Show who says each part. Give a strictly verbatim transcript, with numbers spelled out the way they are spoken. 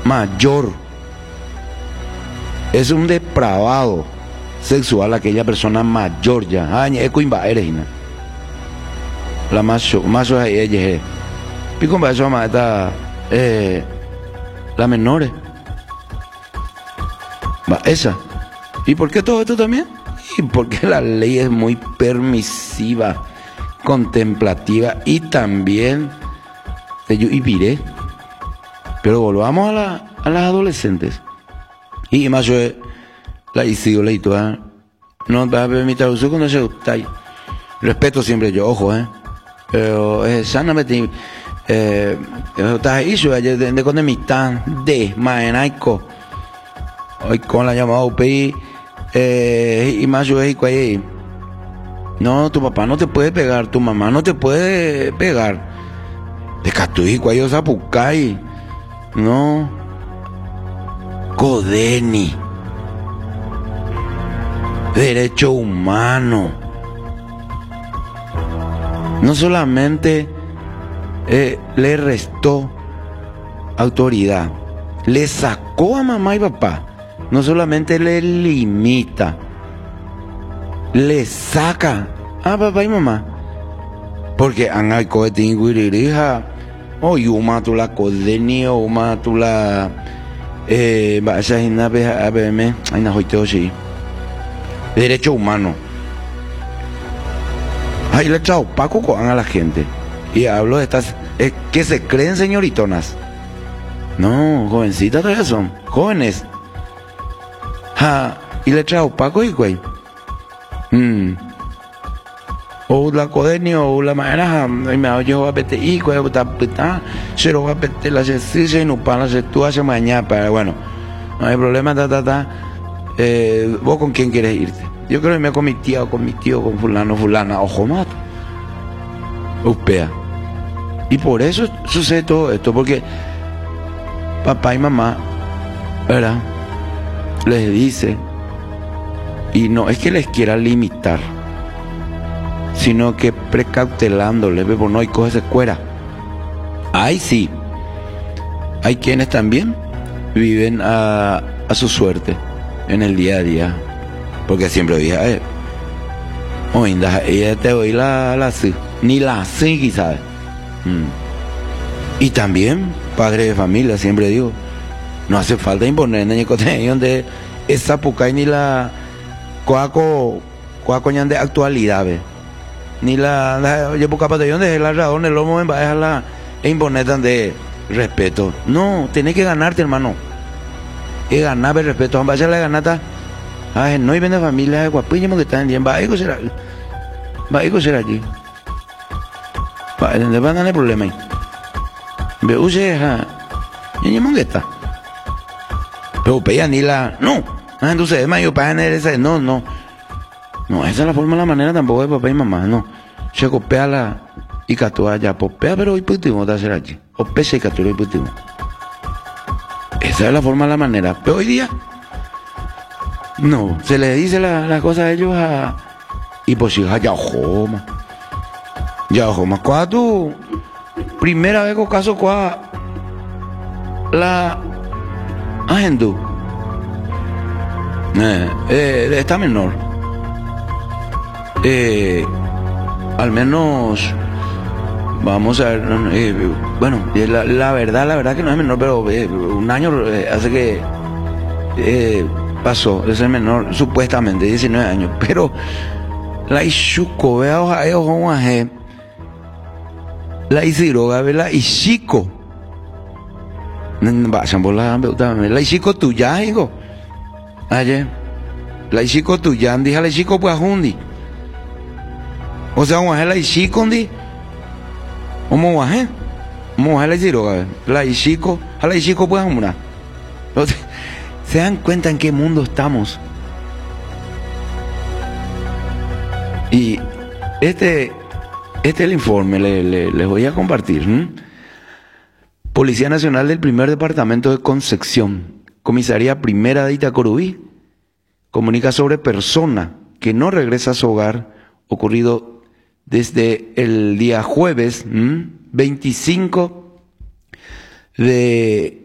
Speaker 1: mayor. Es un depravado sexual aquella persona mayor ya. Ay, es cuimba eres ina. La macho, macho es ella es. Pico para eso más está eh, la menores. Va, esa. ¿Y por qué todo esto también? Y porque la ley es muy permisiva, contemplativa y también yo y viré. Pero volvamos a, la, a las adolescentes. Y más yo la hice la hito, no va a permitir uso cuando se gusta. Respeto siempre yo, ojo, eh. Pero es sana me eh estás hizo ayer de con mi tan de maenaico. Hoy con la llamada U P I eh y más yo es ahí. No, tu papá no te puede pegar, tu mamá no te puede pegar. De catuí cuayo zapucay. No. Codeni. Derecho humano. No solamente eh, le restó autoridad, le sacó a mamá y papá. No solamente le limita, le saca a papá y mamá. Porque anay cohetín guiririja, o yuma tu la codeni, o uma tu la eh, vaya a ir a verme, ay no hoy sí. Derecho humano. Ahí le trao Paco con a la gente. Y hablo de estas eh, que se creen señoritonas. No, jovencitas todavía son. Jóvenes. Ja, y le trao Paco y güey. Mm. O la codeni o la manera. Y me hago yo a pete y güey, puta, se lo va a pete la se no para se tú hace mañana. Pero bueno, no hay problema, ta, ta, ta. Eh, ¿Vos con quién quieres irte? Yo creo que me con mi tía o con mi tío, con fulano, fulana, ojo mato. Upea. Y por eso sucede todo esto, porque papá y mamá, ¿verdad? Les dice, y no es que les quiera limitar, sino que precautelándoles, bebo, no hay cosas de cuera. Ay, sí. Hay quienes también viven a, a su suerte en el día a día. Porque siempre dije, eh, oh, ella te oí la, la sí, ni la sí, quizás. Mm. Y también, padre de familia, siempre digo, no hace falta imponer en el contenido de esa pucay ni la coaco, coaco de actualidad, ¿ve? Ni la, la yo poca pata de la razón, el lomo en baja la e imponer tan de respeto. No, tenés que ganarte, hermano. Es ganar el respeto, vaya la ganata. Ah, no hay vende familia de guapillo que están bien, va a será, va a será allí. Va, ¿dónde van a tener problema ahí? Ve, use, ja, y ni está. Pero pella ni la, no, ah, entonces es más yo para tener esa, no, no, no, esa es la forma, la manera tampoco de papá y mamá, no. Se copia la y catua ya, popea, pero hoy putimos de hacer allí, o pese y catua hoy putimos. Esa es la forma, la manera, pero hoy día. No, se le dice las la cosas a ellos a... Y pues hija, ya joma. Ya joma. ¿Cuál tu primera vez con caso cuál la agendú? Eh, eh, está menor. Eh, al menos vamos a ver. Eh, bueno, la, la verdad, la verdad que no es menor, pero eh, un año eh, hace que... Eh, pasó de ser menor, supuestamente diecinueve años, pero la Ishuko, vea hoja, hoja, hoja, la Isiroga, ve la Ishiko, vayan por la la Ishiko tuya, hijo, ayer, la Ishiko tuya, dije la Ishiko pues jundi, o sea, vamos a la Ishiko, di, vamos a vamos a la Isiroga, la Ishiko, a la Ishiko pues una. ¿Se dan cuenta en qué mundo estamos? Y este, este es el informe, le, le, les voy a compartir. ¿Mm? Policía Nacional del Primer Departamento de Concepción, Comisaría Primera de Itacorubí, comunica sobre persona que no regresa a su hogar, ocurrido desde el día jueves ¿m? veinticinco de